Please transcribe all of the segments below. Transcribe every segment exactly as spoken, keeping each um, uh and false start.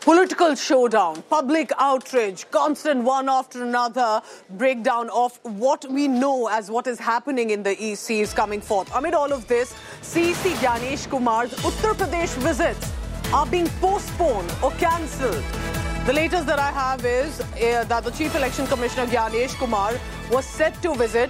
Political showdown, public outrage, constant one after another breakdown of what we know as what is happening in the E C is coming forth. Amid all of this, C E C Gyanesh Kumar's Uttar Pradesh visits are being postponed or cancelled. The latest that I have is uh, that the Chief Election Commissioner Gyanesh Kumar was set to visit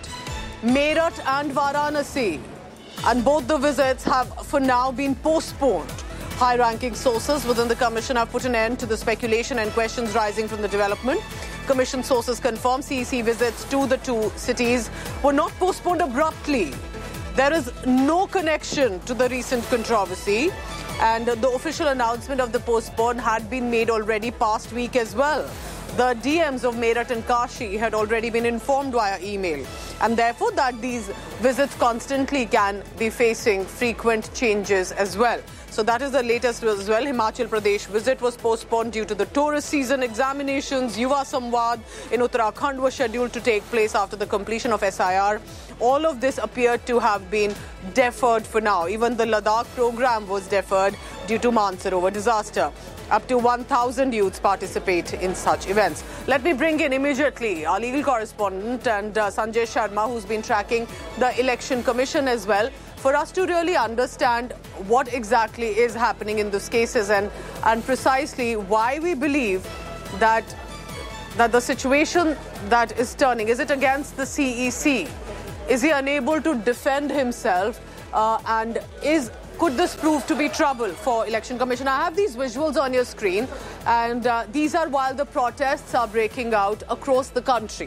Meerut and Varanasi, and both the visits have for now been postponed. High-ranking sources within the commission have put an end to the speculation and questions rising from the development. Commission sources confirm C E C visits to the two cities were not postponed abruptly. There is no connection to the recent controversy, and the official announcement of the postpone had been made already past week as well. The D Ms of Meerut and Kashi had already been informed via email, and therefore that these visits constantly can be facing frequent changes as well. So that is the latest as well. Himachal Pradesh visit was postponed due to the tourist season. Examinations, Yuva Samvad in Uttarakhand was scheduled to take place after the completion of S I R. All of this appeared to have been deferred for now. Even the Ladakh program was deferred due to Mansarovar disaster. Up to one thousand youths participate in such events. Let me bring in immediately our legal correspondent and uh, Sanjay Sharma, who's been tracking the Election Commission as well, for us to really understand what exactly is happening in those cases and, and precisely why we believe that, that the situation that is turning, is it against the C E C? Is he unable to defend himself? Uh, and is could this prove to be trouble for Election Commission? I have these visuals on your screen, and uh, these are while the protests are breaking out across the country.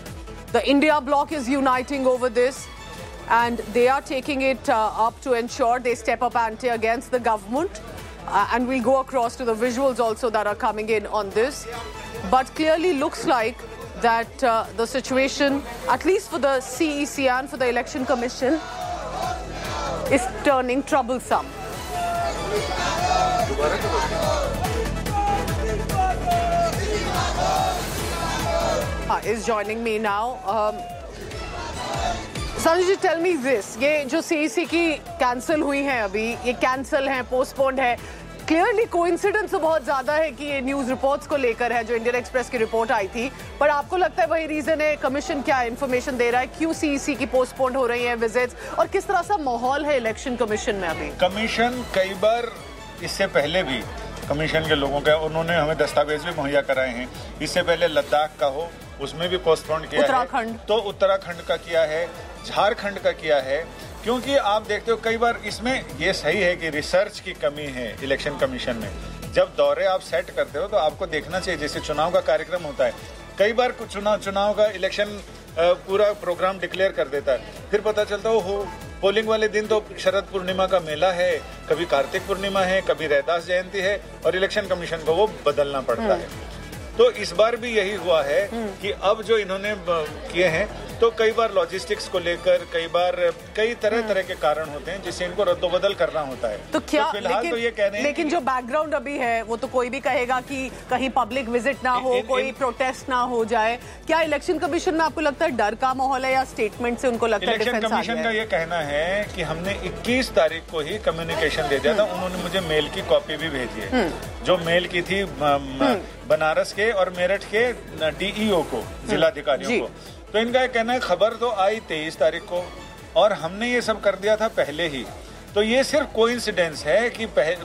The India bloc is uniting over this, and they are taking it uh, up to ensure they step up ante against the government. Uh, and we'll go across to the visuals also that are coming in on this. But clearly looks like that uh, the situation, at least for the C E C and for the Election Commission, is turning troublesome. Uh, is joining me now. Um, Sanjay, tell me this. ये जो C E C की cancel हुई है अभी, ये cancel है, postponed है. Clearly coincidence तो बहुत ज़्यादा है कि ये न्यूज़ रिपोर्ट्स को लेकर है जो इंडियन एक्सप्रेस की रिपोर्ट आई थी. पर आपको लगता है वही रीजन है? कमीशन क्या इन्फॉर्मेशन दे रहा है? क्यों C E C की पोस्टपोन्ड हो रही है विजिट्स? और किस तरह सा माहौल है इलेक्शन कमीशन में अभी? कमीशन कई बार इससे पहले भी कमीशन के लोगों का उन्होंने हमें दस्तावेज भी मुहैया कराए हैं. इससे पहले लद्दाख का हो उसमें भी पोस्टपोन किया उत्तराखंड है, तो उत्तराखंड का किया है, झारखंड का किया है. क्योंकि आप देखते हो कई बार इसमें ये सही है कि रिसर्च की कमी है इलेक्शन कमीशन में. जब दौरे आप सेट करते हो तो आपको देखना चाहिए, जैसे चुनाव का कार्यक्रम होता है, कई बार चुनाव चुनाव का इलेक्शन पूरा प्रोग्राम डिक्लेयर कर देता है, फिर पता चलता हो पोलिंग वाले दिन तो शरद पूर्णिमा का मेला है, कभी कार्तिक पूर्णिमा है, कभी रैदास जयंती है, और इलेक्शन कमीशन को वो बदलना पड़ता है. तो इस बार भी यही हुआ है कि अब जो इन्होंने किए हैं तो कई बार लॉजिस्टिक्स को लेकर कई बार कई तरह तरह के कारण होते हैं जिससे इनको रद्दोबदल करना होता है. तो क्या तो फिलहाल तो ये कह रहे हैं, लेकिन जो बैकग्राउंड अभी है वो तो कोई भी कहेगा कि कहीं पब्लिक विजिट ना हो, कोई प्रोटेस्ट ना हो जाए. क्या इलेक्शन कमीशन में आपको लगता है डर का माहौल है या स्टेटमेंट से उनको लगता है डिफेंस आ गया है? इलेक्शन कमीशन का ये कहना है कि हमने इक्कीस तारीख को ही कम्युनिकेशन दे दिया था. उन्होंने मुझे मेल की कॉपी भी भेजी है, जो मेल की थी बनारस के और मेरठ के डीईओ को, जिलाधिकारियों को. तो इनका कहना है खबर तो आई तेईस तारीख को और हमने ये सब कर दिया था पहले ही. तो ये सिर्फ कोइंसिडेंस है कि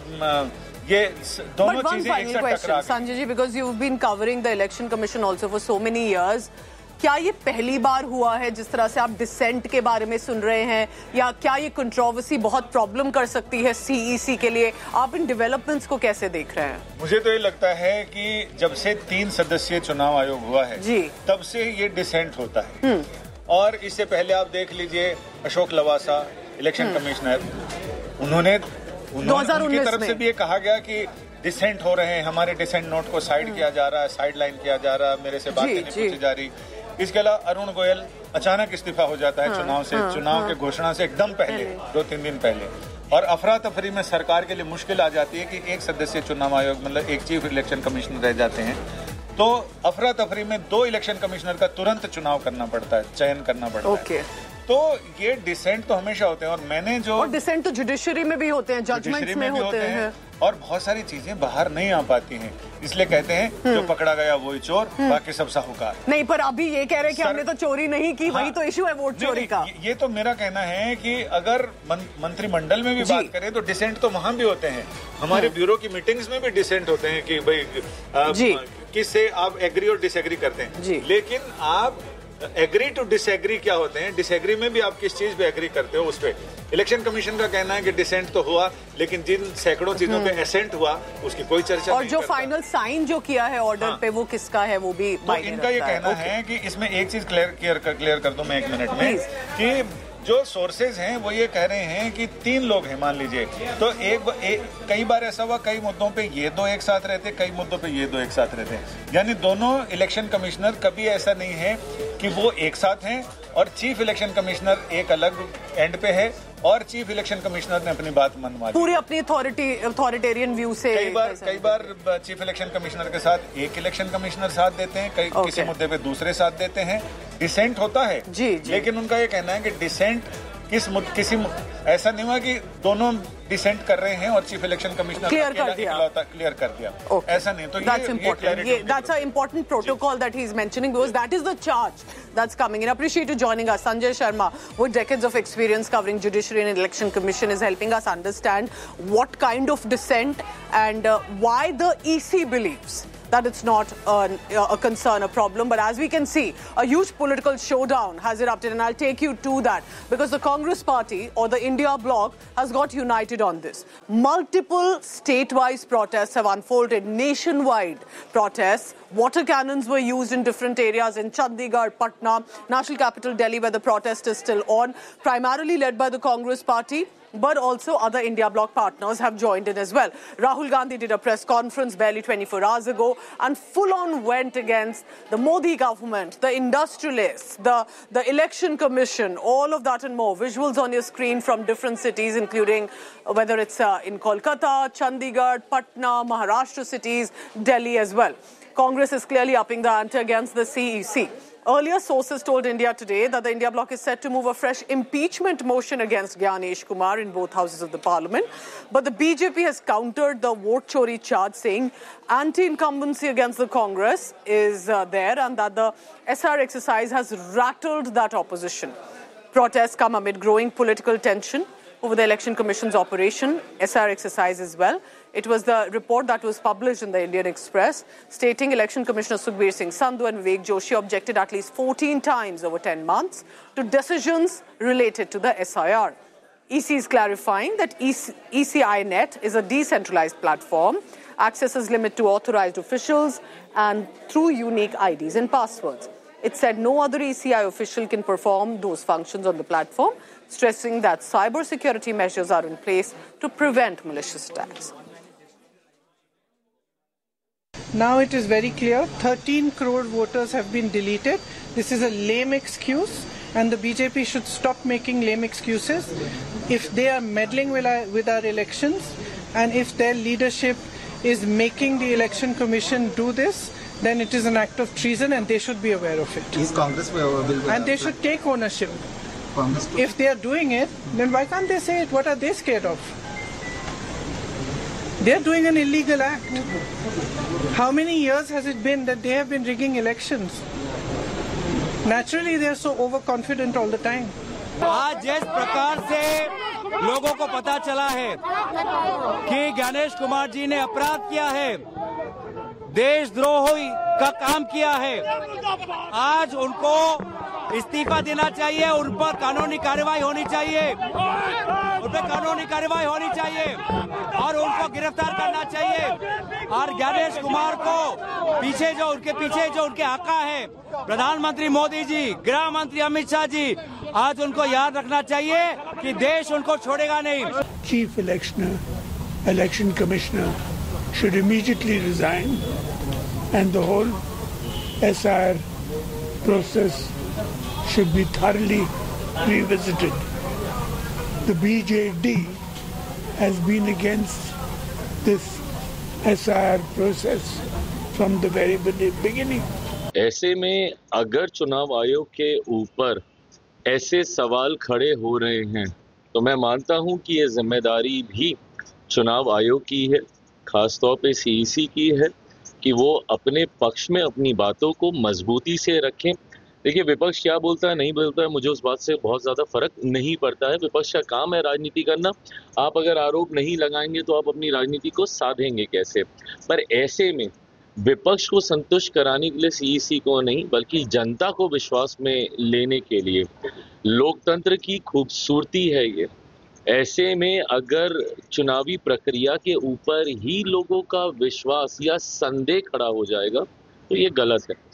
ये दोनों चीजें एक साथ टकरा गई. Sanjay ji, because you have been covering the election commission also for so many years, क्या ये पहली बार हुआ है जिस तरह से आप डिसेंट के बारे में सुन रहे हैं, या क्या ये कंट्रोवर्सी बहुत प्रॉब्लम कर सकती है सीईसी के लिए? आप इन डेवलपमेंट्स को कैसे देख रहे हैं? मुझे तो ये लगता है कि जब से तीन सदस्यीय चुनाव आयोग हुआ है जी, तब से ये डिसेंट होता है. और इससे पहले आप देख लीजिए अशोक लवासा इलेक्शन कमिश्नर, उन्होंने उनकी तरफ से भी ये कहा गया कि डिसेंट हो रहे हैं, हमारे डिसेंट नोट को साइड किया जा रहा है, साइड लाइन किया जा रहा है, मेरे से बातें नहीं पूछी जा रही. इसके अलावा अरुण गोयल अचानक इस्तीफा हो जाता है हाँ, चुनाव से हाँ, चुनाव हाँ, के घोषणा से एकदम पहले, दो तीन दिन पहले. और अफरा तफरी में सरकार के लिए मुश्किल आ जाती है कि एक सदस्य चुनाव आयोग मतलब एक चीफ इलेक्शन कमिश्नर रह जाते हैं. तो अफरा तफरी में दो इलेक्शन कमिश्नर का तुरंत चुनाव करना पड़ता है, चयन करना पड़ता okay. है. तो ये डिसेंट तो हमेशा होते हैं और मैंने जो और डिसेंट तो जुडिशरी में भी होते हैं, जजमेंट्स में, में होते हैं, हैं और बहुत सारी चीजें बाहर नहीं आ पाती हैं, इसलिए कहते हैं जो पकड़ा गया वही चोर, बाकी सब साहूकार। नहीं, पर अभी ये कह रहे हैं कि हमने तो चोरी नहीं की, हाँ, वही तो इशू है वोट चोरी का। ये तो मेरा कहना है कि अगर मंत्रिमंडल में भी बात करें तो डिसेंट तो वहां भी होते हैं, हमारे ब्यूरो की मीटिंग्स में भी डिसेंट होते हैं कि भाई किससे आप एग्री और डिसएग्री करते हैं, लेकिन आप एग्री टू डिसएग्री क्या होते हैं, डिसएग्री में भी आप किस चीज पे एग्री करते हो उस पे। इलेक्शन कमीशन का कहना है कि डिसेंट तो हुआ, लेकिन जिन सैकड़ों चीजों पे एसेंट हुआ उसकी कोई चर्चा और नहीं जो करता। फाइनल साइन जो किया है ऑर्डर हाँ। पे वो किसका है वो भी तो इनका ये कहना है, है कि इसमें एक चीज क्लियर क्लियर कर, क्लियर कर दूं मैं एक मिनट में कि जो सोर्सेज हैं वो ये कह रहे हैं कि तीन लोग हैं मान लीजिए, तो एक, एक कई बार ऐसा हुआ कई मुद्दों पे ये दो एक साथ रहते, कई मुद्दों पे ये दो एक साथ रहते हैं, यानी दोनों इलेक्शन कमिश्नर कभी ऐसा नहीं है कि वो एक साथ हैं और चीफ इलेक्शन कमिश्नर एक अलग एंड पे है और चीफ इलेक्शन कमिश्नर ने अपनी बात मनवा दी, पूरी अपनी अथॉरिटी अथॉरिटेरियन व्यू से। कई बार कई बार चीफ इलेक्शन कमिश्नर के साथ एक इलेक्शन कमिश्नर साथ देते हैं, कई किसी मुद्दे पे दूसरे साथ देते हैं, डिसेंट होता है जी, जी। लेकिन उनका ये कहना है कि डिसेंट किस मुद, किसी ऐसा नहीं हुआ कि दोनों डिसेंट कर रहे हैं और चीफ इलेक्शन कमिश्नर क्लियर कर दिया क्लियर कर दिया okay. ऐसा नहीं। तो that's ये, important. ये that's an important protocol that he's mentioning because that is the charge that's coming in. Appreciate you joining us. Sanjay Sharma, with decades of experience covering judiciary and election commission, is helping us understand what kind of dissent and uh, why the E C believes that it's not a, a concern, a problem. But as we can see, a huge political showdown has erupted, and I'll take you to that because the Congress party or the India bloc has got united on this. Multiple state-wise protests have unfolded, nationwide protests. Water cannons were used in different areas in Chandigarh, Patna, national capital Delhi, where the protest is still on, primarily led by the Congress party. But also other India bloc partners have joined in as well. Rahul Gandhi did a press conference barely twenty-four hours ago and full-on went against the Modi government, the industrialists, the, the election commission, all of that and more. Visuals on your screen from different cities, including whether it's uh, in Kolkata, Chandigarh, Patna, Maharashtra cities, Delhi as well. Congress is clearly upping the ante against the C E C. Earlier sources told India Today that the India bloc is set to move a fresh impeachment motion against Gyanesh Kumar in both houses of the parliament. But the B J P has countered the vote chori charge, saying anti-incumbency against the Congress is uh, there and that the S R exercise has rattled that opposition. Protests come amid growing political tension over the Election Commission's operation, S R exercise as well. It was the report that was published in the Indian Express stating Election Commissioner Sukhbir Singh Sandhu and Vivek Joshi objected at least fourteen times over ten months to decisions related to the S I R. E C is clarifying that E C I Net is a decentralized platform. Access is limited to authorized officials and through unique I Ds and passwords. It said no other E C I official can perform those functions on the platform, stressing that cyber security measures are in place to prevent malicious attacks. Now it is very clear, thirteen crore voters have been deleted. This is a lame excuse and the B J P should stop making lame excuses. If they are meddling with our, with our elections and if their leadership is making the Election Commission do this, then it is an act of treason and they should be aware of it. Is Congress will, will and they should take ownership. Congress if they are doing it, then why can't they say it? What are they scared of? They are doing an illegal act. How many years has it been that they have been rigging elections? Naturally, they are so overconfident all the time. आज जिस प्रकार से लोगों को पता चला है कि ज्ञानेश कुमार जी ने अपराध किया है, देशद्रोही का काम किया है, आज उनको इस्तीफा देना चाहिए, उन पर कानूनी कार्रवाई होनी चाहिए, उन पर कानूनी कार्रवाई होनी चाहिए और उनको गिरफ्तार करना चाहिए। और ज्ञानेश कुमार को पीछे जो उनके पीछे जो उनके आका हैं, प्रधानमंत्री मोदी जी, गृह मंत्री अमित शाह जी, आज उनको याद रखना चाहिए कि देश उनको छोड़ेगा नहीं। Chief Electioner, Election Commissioner should immediately resign and the whole S I R process should be thoroughly revisited. The B J D has been against this S I R process from the very beginning. ऐसे में अगर चुनाव आयोग के ऊपर ऐसे सवाल खड़े हो रहे हैं तो मैं मानता हूं कि ये जिम्मेदारी भी चुनाव आयोग की है, खासतौर पे सीईसी की है कि वो अपने पक्ष में अपनी बातों को मजबूती से रखें। देखिए, विपक्ष क्या बोलता है नहीं बोलता है मुझे उस बात से बहुत ज़्यादा फर्क नहीं पड़ता है। विपक्ष का काम है राजनीति करना। आप अगर आरोप नहीं लगाएंगे तो आप अपनी राजनीति को साधेंगे कैसे? पर ऐसे में विपक्ष को संतुष्ट कराने के लिए सीईसी को नहीं बल्कि जनता को विश्वास में लेने के लिए लोकतंत्र की खूबसूरती है ये। ऐसे में अगर चुनावी प्रक्रिया के ऊपर ही लोगों का विश्वास या संदेह खड़ा हो जाएगा तो ये गलत है।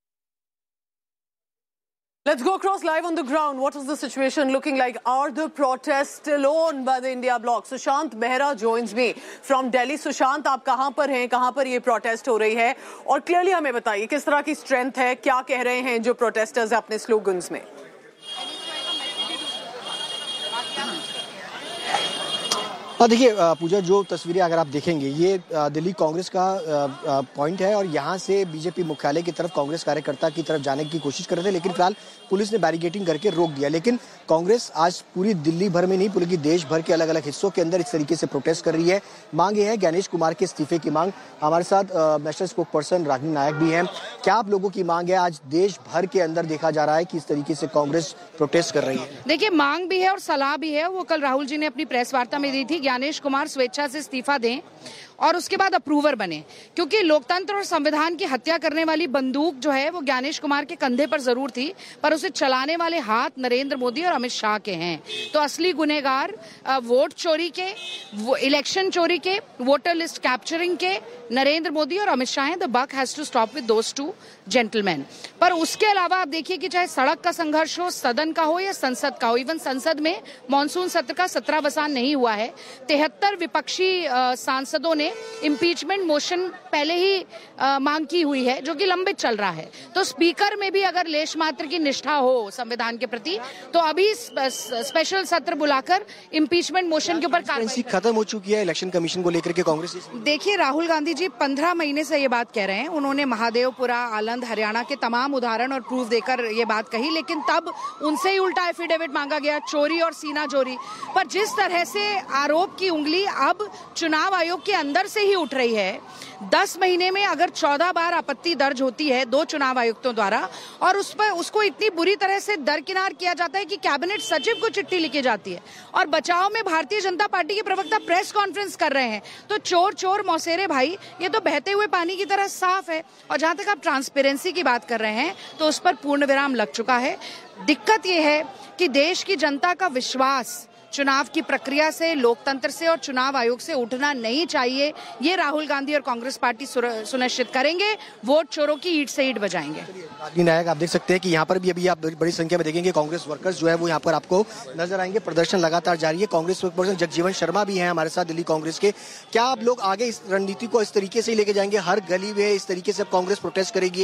Let's go across live on the ground. What is the situation looking like? Are the protests still on by the India bloc? Sushant Behra joins me from Delhi. Sushant, आप कहां पर हैं? कहां पर ये प्रोटेस्ट हो रही है? और क्लियरली हमें बताइए किस तरह की स्ट्रेंथ है, क्या कह रहे हैं जो प्रोटेस्टर्स अपने स्लोगन्स में? हाँ, देखिए पूजा, जो तस्वीरें अगर आप देखेंगे ये दिल्ली कांग्रेस का पॉइंट है और यहाँ से बीजेपी मुख्यालय की तरफ कांग्रेस कार्यकर्ता की तरफ जाने की कोशिश कर रहे थे, लेकिन फिलहाल पुलिस ने बैरिकेडिंग करके रोक दिया। लेकिन कांग्रेस आज पूरी दिल्ली भर में नहीं बल्कि देश भर के अलग अलग हिस्सों के अंदर इस तरीके से प्रोटेस्ट कर रही है। मांग ये है ज्ञानेश कुमार के इस्तीफे की मांग। हमारे साथ नेशनल स्पोक पर्सन रागिनी नायक भी हैं। क्या आप लोगों की मांग है? आज देश भर के अंदर देखा जा रहा है कि इस तरीके से कांग्रेस प्रोटेस्ट कर रही है। देखिए, मांग भी है और सलाह भी है। वो कल राहुल जी ने अपनी प्रेस वार्ता में दी थी, ज्ञानेश कुमार स्वेच्छा से इस्तीफा दें और उसके बाद अप्रूवर बने, क्योंकि लोकतंत्र और संविधान की हत्या करने वाली बंदूक जो है वो ज्ञानेश कुमार के कंधे पर जरूर थी, पर उसे चलाने वाले हाथ नरेंद्र मोदी और अमित शाह के हैं। तो असली गुनहगार वोट चोरी के, इलेक्शन चोरी के, वोटर लिस्ट कैप्चरिंग के नरेंद्र मोदी और अमित शाह हैं। The buck has to stop with those two gentleman. पर उसके अलावा आप देखिए कि चाहे सड़क का संघर्ष हो, सदन का हो या संसद का हो, इवन संसद में मानसून सत्र का सत्रह वसान नहीं हुआ है। तिहत्तर विपक्षी सांसदों ने इम्पीचमेंट मोशन पहले ही आ, मांग की हुई है जो कि लंबित चल रहा है। तो स्पीकर में भी अगर लेश मात्र की निष्ठा हो संविधान के प्रति तो अभी स्पेशल सत्र बुलाकर इम्पीचमेंट मोशन के ऊपर कार्रवाई खत्म हो चुकी है इलेक्शन कमीशन को लेकर के कांग्रेस। देखिए, राहुल गांधी जी पंद्रह महीने से ये बात कह रहे हैं। उन्होंने महादेवपुरा, आलंद, हरियाणा के तमाम उदाहरण और प्रूफ देकर ये बात कही, लेकिन तब उनसे ही उल्टा एफिडेविट मांगा गया, चोरी और सीना चोरी। पर जिस तरह से आरोप की उंगली अब चुनाव आयोग के अंदर से ही उठ रही है, दस महीने में अगर चौदह बार आपत्ति दर्ज होती है दो चुनाव आयुक्तों द्वारा और उस पर उसको इतनी बुरी तरह से दरकिनार किया जाता है कि कैबिनेट सचिव को चिट्ठी लिखी जाती है और बचाव में भारतीय जनता पार्टी के प्रवक्ता प्रेस कॉन्फ्रेंस कर रहे हैं, तो चोर चोर मौसेरे भाई, ये तो बहते हुए पानी की तरह साफ है। और जहां तक आप ट्रांसपेरेंसी की बात कर रहे हैं तो उस पर पूर्ण विराम लग चुका है। दिक्कत यह है कि देश की जनता का विश्वास चुनाव की प्रक्रिया से, लोकतंत्र से और चुनाव आयोग से उठना नहीं चाहिए। ये राहुल गांधी और कांग्रेस पार्टी सुनिश्चित करेंगे। वोट चोरों की ईंट से ईंट बजाएंगे। रागिनी नायक, आप देख सकते हैं कि यहाँ पर भी अभी आप बड़ी संख्या में देखेंगे कांग्रेस वर्कर्स जो है वो यहाँ पर आपको नजर आएंगे। प्रदर्शन लगातार जारी है। कांग्रेस पर्सन जगजीवन शर्मा भी हैं हमारे साथ दिल्ली कांग्रेस के। क्या आप लोग आगे इस रणनीति को इस तरीके से लेके जाएंगे? हर गली में इस तरीके से कांग्रेस प्रोटेस्ट करेगी?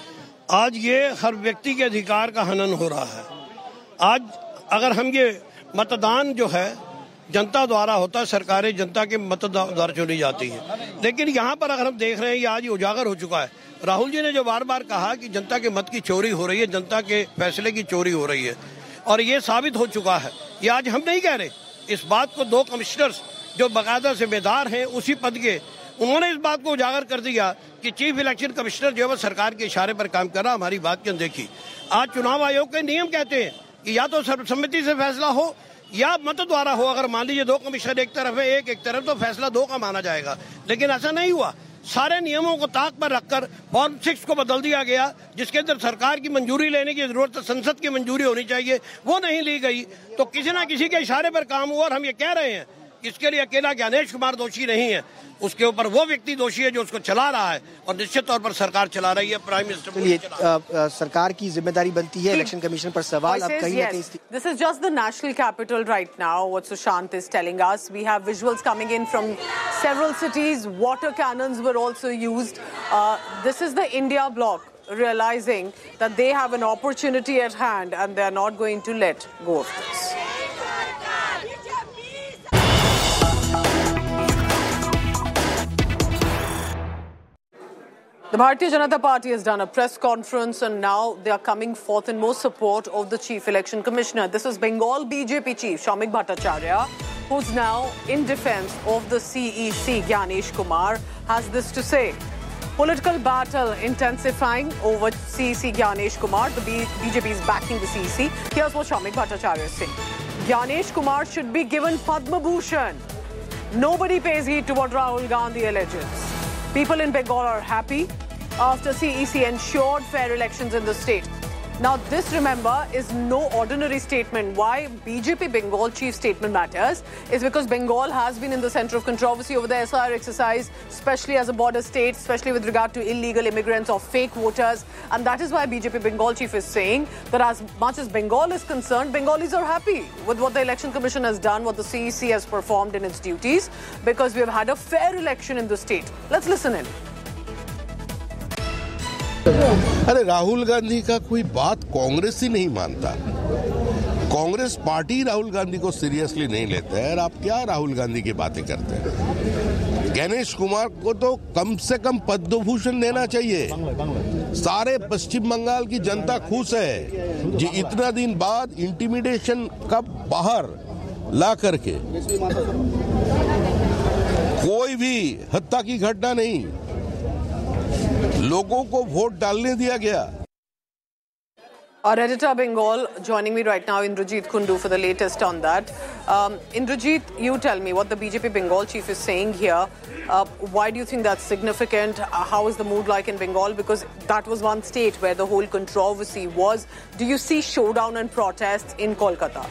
आज ये हर व्यक्ति के अधिकार का हनन हो रहा है। आज अगर हम ये मतदान जो है जनता द्वारा होता है, सरकारें जनता के मत द्वारा चुनी जाती है, लेकिन यहाँ पर अगर हम देख रहे हैं ये आज ही उजागर हो चुका है। राहुल जी ने जो बार बार कहा कि जनता के मत की चोरी हो रही है, जनता के फैसले की चोरी हो रही है, और ये साबित हो चुका है। ये आज हम नहीं कह रहे, इस बात को दो कमिश्नर्स जो बाकायदा जिम्मेदार हैं उसी पद के, उन्होंने इस बात को उजागर कर दिया कि चीफ इलेक्शन कमिश्नर जो है वो सरकार के इशारे पर काम कर रहा, हमारी बात की अनदेखी। आज चुनाव आयोग के नियम कहते हैं कि या तो सर्वसम्मति से फैसला हो या मत द्वारा हो। अगर मान लीजिए दो कमिश्नर एक तरफ है, एक एक तरफ, तो फैसला दो का माना जाएगा, लेकिन ऐसा नहीं हुआ। सारे नियमों को ताक पर रखकर फॉर्म सिक्स को बदल दिया गया, जिसके अंदर सरकार की मंजूरी लेने की जरूरत है, संसद की मंजूरी होनी चाहिए, वो नहीं ली गई। तो किसी ना किसी के इशारे पर काम हुआ और हम ये कह रहे हैं इसके लिए अकेला ज्ञानेश कुमार दोषी नहीं है, उसके ऊपर वो व्यक्ति दोषी है जो उसको चला रहा है, और निश्चित तौर पर सरकार चला रही है। प्राइम मिनिस्टर सरकार की जिम्मेदारी बनती है इलेक्शन कमीशन पर सवाल। अब कहीं ना कहीं this is just the national capital right now, what Sushant is telling us. We have visuals coming in from several cities. Water cannons were also used. This is the India block realizing that they have an opportunity at hand and they are not going to let go of this. The Bharatiya Janata Party has done a press conference and now they are coming forth in more support of the Chief Election Commissioner. This is Bengal B J P Chief Shamik Bhattacharya, who's now in defense of the C E C. Gyanesh Kumar has this to say. Political battle intensifying over C E C Gyanesh Kumar. The B- BJP is backing the C E C. Here's what Shamik Bhattacharya is saying. Gyanesh Kumar should be given Padma Bhushan. Nobody pays heed to what Rahul Gandhi alleges. People in Bengal are happy after C E C ensured fair elections in the state. Now this, remember, is no ordinary statement. Why B J P Bengal chief statement matters is because Bengal has been in the center of controversy over the S I R exercise, especially as a border state, especially with regard to illegal immigrants or fake voters. And that is why B J P Bengal chief is saying that as much as Bengal is concerned, Bengalis are happy with what the Election Commission has done, what the C E C has performed in its duties, because we have had a fair election in the state. Let's listen in. अरे राहुल गांधी का कोई बात कांग्रेस ही नहीं मानता। Congress party Rahul Gandhi को seriously नहीं लेते है और आप क्या राहुल गांधी की बातें करते हैं। गणेश कुमार को तो कम से कम पद्म भूषण देना चाहिए। सारे पश्चिम बंगाल की जनता खुश है जी, इतना दिन बाद इंटिमिडेशन का बाहर ला करके कोई भी हत्या की घटना नहीं, लोगों को वोट डालने दिया गया। Our editor Bengal joining me right now, Indrajit Kundu, for the latest on that. Um, Indrajit, you tell me what the B J P Bengal chief is saying here. Uh, why do you think that's significant? Uh, how is the mood like in Bengal? Because that was one state where the whole controversy was. Do you see showdown and protests in Kolkata?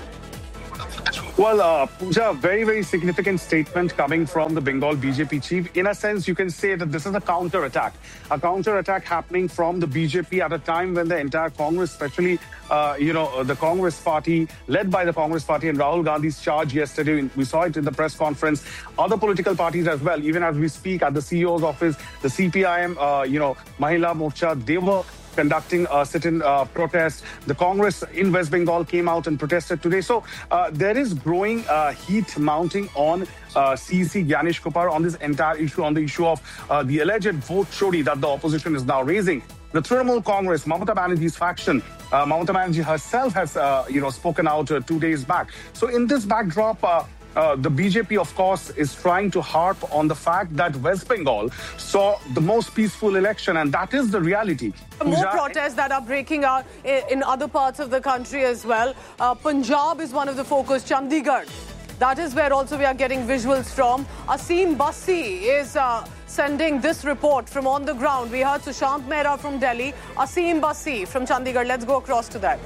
Well, uh, Pooja, very, very significant statement coming from the Bengal B J P chief. In a sense, you can say that this is a counter-attack. A counter-attack happening from the B J P at a time when the entire Congress, especially, uh, you know, the Congress party, led by the Congress party and Rahul Gandhi's charge yesterday, we saw it in the press conference, other political parties as well, even as we speak at the C E O's office, the C P I M, uh, you know, Mahila Morcha, they were conducting a sit-in uh, protest. The Congress in West Bengal came out and protested today. So uh, there is growing uh, heat mounting on uh, C E C Gyanesh Kumar on this entire issue, on the issue of uh, the alleged vote chori that the opposition is now raising. The Trinamool Congress, Mamata Banerjee's faction, uh, Mamata Banerjee herself has, uh, you know, spoken out uh, two days back. So in this backdrop, uh, Uh, the B J P, of course, is trying to harp on the fact that West Bengal saw the most peaceful election, and that is the reality. More protests that are breaking out in other parts of the country as well. Uh, Punjab is one of the focus, Chandigarh. That is where also we are getting visuals from. Aseem Bassi is uh, sending this report from on the ground. We heard Sushant Mehra from Delhi, Aseem Bassi from Chandigarh. Let's go across to that.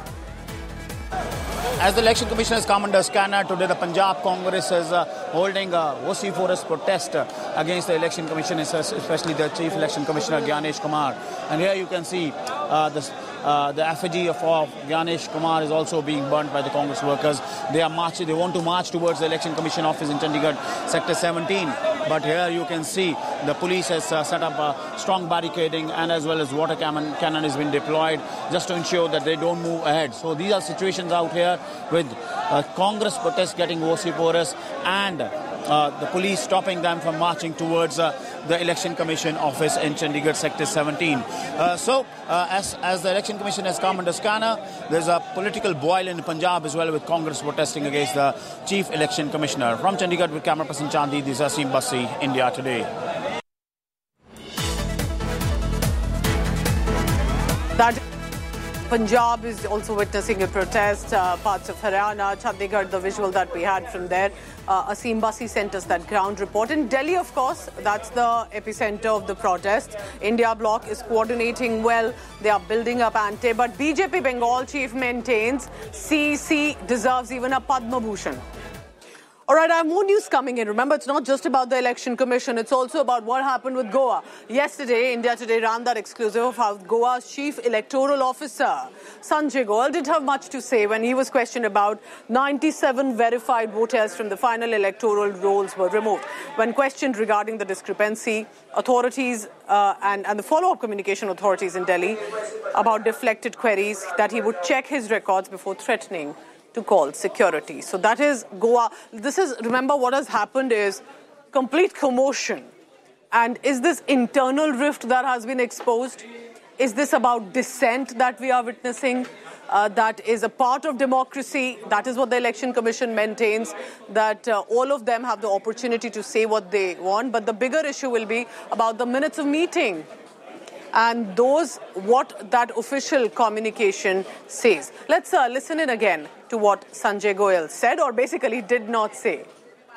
As the Election Commission has come under scanner today, the Punjab Congress is uh, holding a vociferous protest uh, against the Election Commission, especially the Chief Election Commissioner Gyanesh Kumar. And here you can see uh, this, uh, the effigy of, of Gyanesh Kumar is also being burnt by the Congress workers. They are marching. They want to march towards the Election Commission office in Chandigarh, Sector seventeen. But here you can see the police has uh, set up a strong barricading, and as well as water cannon, cannon has been deployed just to ensure that they don't move ahead. So these are situations out here with uh, Congress protests getting vociferous and uh, the police stopping them from marching towards uh, the Election Commission office in Chandigarh Sector seventeen. Uh, so uh, as, as the Election Commission has come under scanner, there's a political boil in Punjab as well, with Congress protesting against the Chief Election Commissioner. From Chandigarh with camera person Chandi, this is Aseem Bassi, India Today. That Punjab is also witnessing a protest, uh, parts of Haryana, Chandigarh, the visual that we had from there. Uh, Aseem Bassi sent us that ground report. In Delhi, of course, that's the epicenter of the protest. India Bloc is coordinating well. They are building up ante. But B J P Bengal chief maintains C E C deserves even a Padma Bhushan. All right, I have more news coming in. Remember, it's not just about the Election Commission. It's also about what happened with Goa. Yesterday, India Today ran that exclusive of how Goa's chief electoral officer, Sanjay Goel, didn't have much to say when he was questioned about ninety-seven verified voters from the final electoral rolls were removed. When questioned regarding the discrepancy, authorities uh, and, and the follow-up communication authorities in Delhi about deflected queries, that he would check his records before threatening to call security. So that is Goa. This is, remember, what has happened is complete commotion And is this internal rift that has been exposed? Is this about dissent that we are witnessing? Uh, that is a part of democracy. That is what the Election Commission maintains, that uh, all of them have the opportunity to say what they want. But the bigger issue will be about the minutes of meeting and those, what that official communication says. Let's uh, listen in again to what Sanjay Goyal said, or basically did not say.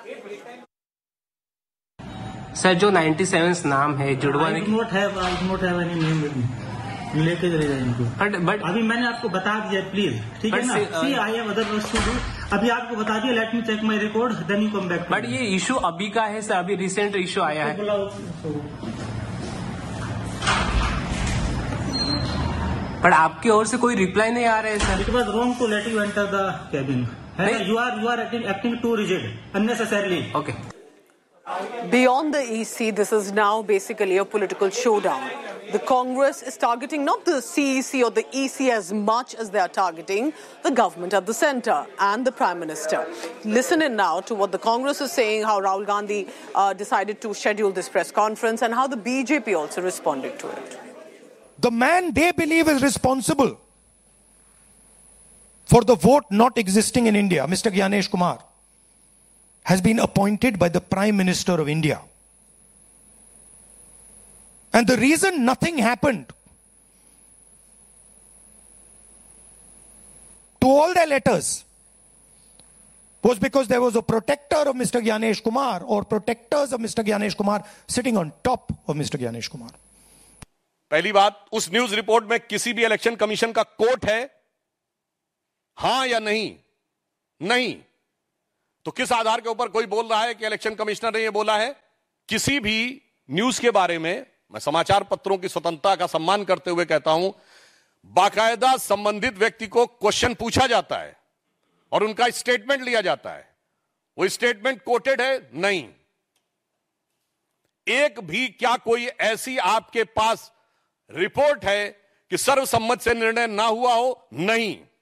Sir जो सत्तानवे नाम है जुड़वाने की note है note है नहीं name with me लेके चले जाए इनको बट बट अभी मैंने आपको बता दिया प्लीज ठीक है ना सी I have other work to do अभी आपको बता दिया let me check my record then you come back but ये इशू अभी का है सर अभी रिसेंट इशू आया है पर आपकी ओर से कोई रिप्लाई नहीं आ रहा है sir it was wrong to let you enter the cabin you are you are acting to rigid unnecessarily okay Beyond the E C, this is now basically a political showdown. The Congress is targeting not the C E C or the E C as much as they are targeting the government at the centre and the Prime Minister. Listen in now to what the Congress is saying, how Rahul Gandhi uh, decided to schedule this press conference and how the B J P also responded to it. The man they believe is responsible for the vote not existing in India, Mister Gyanesh Kumar, has been appointed by the Prime Minister of India. And the reason nothing happened to all their letters was because there was a protector of Mister Gyanesh Kumar or protectors of Mister Gyanesh Kumar sitting on top of Mister Gyanesh Kumar. पहली बात, उस news report में किसी भी election commission का coat है? हां या नहीं? नहीं। तो किस आधार के ऊपर कोई बोल रहा है कि इलेक्शन कमिश्नर ने यह बोला है? किसी भी न्यूज के बारे में मैं समाचार पत्रों की स्वतंत्रता का सम्मान करते हुए कहता हूं, बाकायदा संबंधित व्यक्ति को क्वेश्चन पूछा जाता है और उनका स्टेटमेंट लिया जाता है। वो स्टेटमेंट कोटेड है? नहीं। एक भी क्या कोई ऐसी आपके पास रिपोर्ट है कि सर्वसम्मत से निर्णय ना हुआ हो? नहीं।